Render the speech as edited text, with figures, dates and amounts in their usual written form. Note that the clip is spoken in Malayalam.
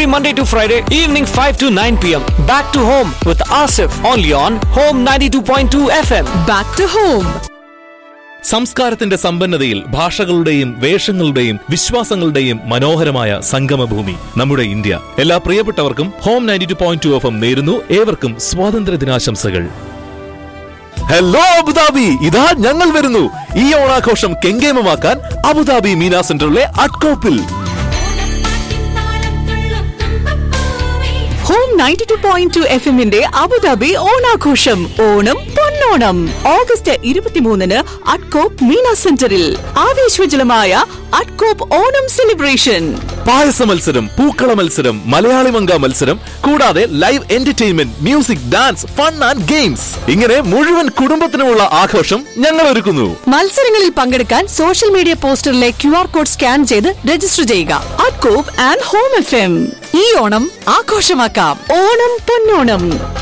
every Monday to Friday, evening 5 to 9 p.m. Back to home with Asif, only on Home 92.2 FM. Back to home. സംസ്കാരത്തിന്റെ സമ്പന്നതയിൽ ഭാഷകളുടെയും വേഷങ്ങളുടെയും വിശ്വാസങ്ങളുടെയും മനോഹരമായ സംഗമഭൂമി നമ്മുടെ ഇന്ത്യ. എല്ലാ പ്രിയപ്പെട്ടവർക്കും ഹോം 92.2 FM നേരുന്നു ഏവർക്കും സ്വാതന്ത്ര്യ ദിനാശംസകൾ. ഹലോ അബുദാബി, ഇതാ ഞങ്ങൾ വരുന്നു. ഈ ഓണാഘോഷം കെങ്കേമമാക്കാൻ അബുദാബി മീന സെന്ററിലെ അഡ്കോപ്പിൽ. ഹോം 92.2 FM-ന്റെ അബുദാബി ഓണാഘോഷം ഓണം പൊന്നോണം ഓഗസ്റ്റ് 23-ന് അഡ്കോപ്പ് മീന സെന്ററിൽ ആവേശോജ്വലമായ അഡ്കോപ്പ് ഓണം സെലിബ്രേഷൻ. പായസ മത്സരം, പൂക്കള മത്സരം, മലയാളി മങ്ക മത്സരം, കൂടാതെ live entertainment, music, dance, fun and games, ഇങ്ങനെ മുഴുവൻ കുടുംബത്തിനുമുള്ള ആഘോഷം ഞങ്ങൾ ഒരുക്കുന്നു. മത്സരങ്ങളിൽ പങ്കെടുക്കാൻ social media പോസ്റ്ററിലെ QR code scan ചെയ്ത് രജിസ്റ്റർ ചെയ്യുക. അഡ്കോപ്പ് ആൻഡ് ഹോം FM. ഈ ഓണം ആഘോഷമാക്കാം. ഓണം പൊന്നോണം.